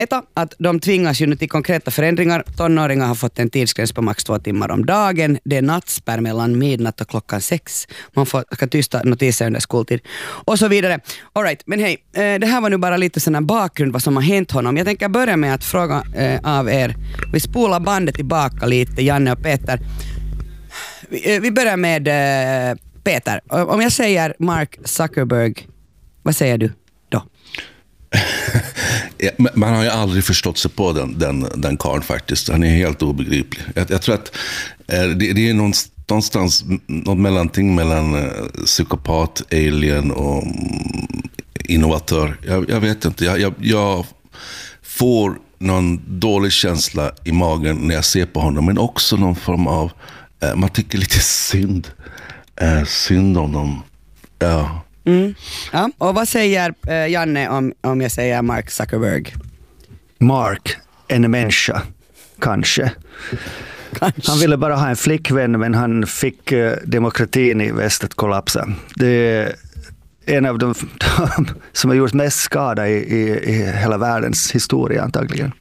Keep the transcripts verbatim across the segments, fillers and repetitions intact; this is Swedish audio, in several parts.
Etta, att de tvingas ju nu till konkreta förändringar. Tonåringar har fått en tidsgräns på max två timmar om dagen. Det är nattspärr mellan midnatt och klockan sex. Man får, ska tysta notiser under skoltid. Och så vidare. All right, men hej, det här var nu bara lite sån här bakgrund vad som har hänt honom. Jag tänker börja med att fråga eh, av er. Vi spolar bandet tillbaka lite, Janne och Peter. Vi, vi börjar med eh, Peter. Om jag säger Mark Zuckerberg, vad säger du då? Man har ju aldrig förstått sig på den, den, den karln faktiskt. Han är helt obegriplig. Jag, jag tror att eh, det, det är någonstans något mellanting mellan eh, psykopat, alien och mm, innovatör. Jag, jag vet inte. Jag, jag, jag får någon dålig känsla i magen när jag ser på honom. Men också någon form av, eh, man tycker lite synd. Eh, synd om dem. Ja. Mm. Ja, och vad säger eh, Janne om, om jag säger Mark Zuckerberg? Mark, en människa, kanske. kanske. Han ville bara ha en flickvän, men han fick eh, demokratin i väst att kollapsa. Det är en av de, de som har gjort mest skada i, i, i hela världens historia antagligen.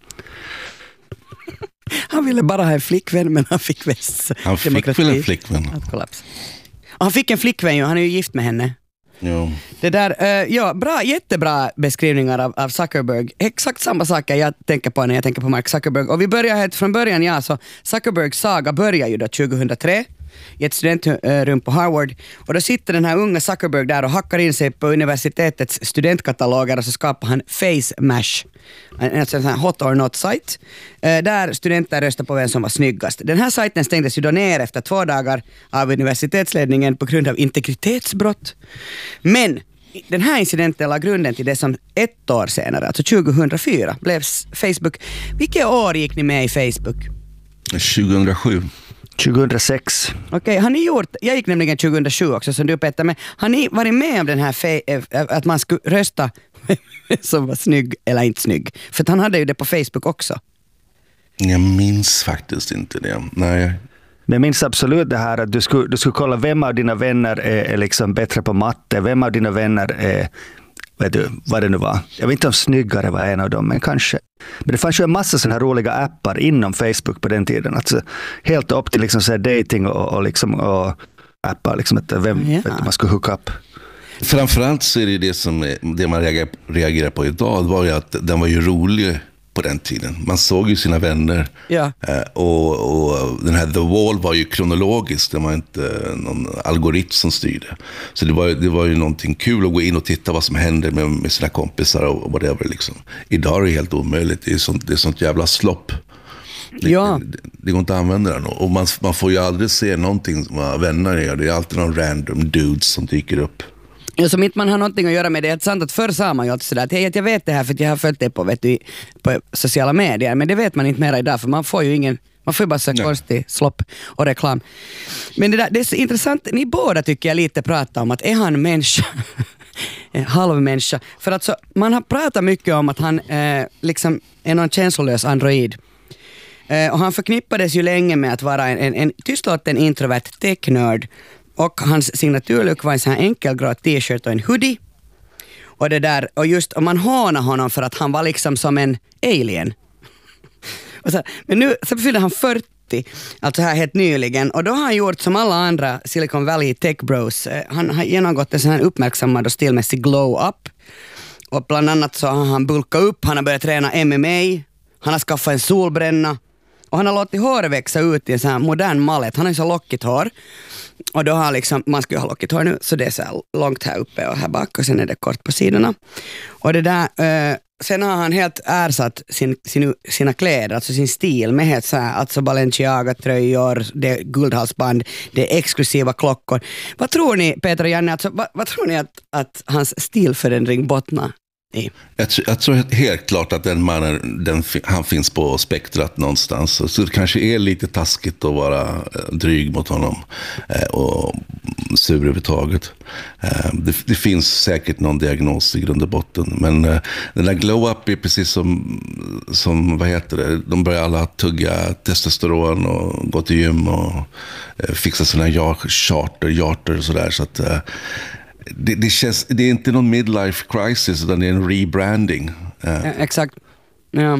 Han ville bara ha en flickvän, men han fick väst. Han fick väl en flickvän. Att kollapsa. Och han fick en flickvän ju, han är ju gift med henne. Jo. Det där, uh, ja, bra, jättebra beskrivningar av, av Zuckerberg. Exakt samma saker jag tänker på när jag tänker på Mark Zuckerberg. Och vi börjar helt från början, ja, så Zuckerbergs saga börjar ju då tjugohundratre i ett studentrum på Harvard. Och då sitter den här unga Zuckerberg där och hackar in sig på universitetets studentkataloger och så skapar han Face Mash. En sån här hot or not site. Där studenter röstar på vem som var snyggast. Den här sajten stängdes ju då ner efter två dagar av universitetsledningen på grund av integritetsbrott. Men den här incidenten la grunden till det som ett år senare, alltså tjugohundrafyra, blev Facebook. Vilket år gick ni med i Facebook? tjugohundrasju. tjugohundrasex. Okej, okay, har ni gjort, jag gick nämligen tjugohundrasju också som du Peter, men har ni varit med om den här fe, att man skulle rösta som var snygg eller inte snygg? För att han hade ju det på Facebook också. Jag minns faktiskt inte det. Nej. Men jag minns absolut det här att du skulle, du skulle kolla vem av dina vänner är, är liksom bättre på matte, vem av dina vänner är, vet du, vad det nu var. Jag vet inte om snyggare var en av dem, men kanske. Men det fanns ju en massa sådana här roliga appar inom Facebook på den tiden. Alltså, helt upp till liksom så här dating och, och, liksom, och appar, liksom, att vem ja. vet du, man skulle hooka upp. Framförallt så är det det som är, det man reagerar, reagerar på idag, var ju att den var ju rolig på den tiden. Man såg ju sina vänner. Ja. Eh, och, och den här The Wall var ju kronologisk. Det var inte någon algoritm som styrde. Så det var, det var ju någonting kul att gå in och titta vad som hände med, med sina kompisar och whatever liksom. Idag är det helt omöjligt. Det är sånt, det är sånt jävla slopp. Det, ja. det, det går inte att använda den. Och man, man får ju aldrig se någonting som vad vänner är. Det är alltid någon random dudes som dyker upp. Ja, som inte man har någonting att göra med det. Det är sant att förr sa man ju alltid sådär att hej, jag vet det här för att jag har följt det på, vet du, på sociala medier. Men det vet man inte mer idag för man får ju ingen, man får ju bara så konstig slopp och reklam. Men det, där, det är så intressant, ni båda tycker jag lite pratar om att är han människa? Halvmänniska. För att så, man har pratat mycket om att han eh, liksom är någon känslolös android. Eh, och han förknippades ju länge med att vara en, en, en tystlåten introvert tech-nörd. Och hans signaturlook var en sån här enkelgrå t-shirt och en hoodie. Och det där, och just, och man hånar honom för att han var liksom som en alien. Och så, men nu så fyllde han fyrtio, alltså här helt nyligen. Och då har han gjort som alla andra Silicon Valley tech bros. Han har genomgått en sån här uppmärksammad och stilmässig glow-up. Och bland annat så har han bulkat upp, han har börjat träna M M A. Han har skaffat en solbränna. Och han har låtit håret växa ut i en sån här modern mallet. Han har ju så lockigt hår. Och då har liksom, man ska ju ha lockigt hår nu, så det är så här långt här uppe och här bak och sen är det kort på sidorna. Och det där, eh, sen har han helt ersatt sin, sin, sina kläder, alltså sin stil med helt så här, alltså Balenciaga-tröjor, det är guldhalsband, det är exklusiva klockor. Vad tror ni, Peter och Janne, alltså, vad, vad tror ni att, att hans stilförändring bottnar i? Jag, jag tror helt klart att den mannen, den, han finns på spektrat någonstans. Så det kanske är lite taskigt att vara dryg mot honom eh, och sur överhuvudtaget. Eh, det, det finns säkert någon diagnos i grund och botten. Men eh, den där glow-up är precis som, som, vad heter det? De börjar alla tugga testosteron och gå till gym och eh, fixa sådana här charter, charter och sådär. Så att... Eh, Det, det, känns, det är inte någon midlife crisis utan det är en rebranding. Ja, exakt. Ja.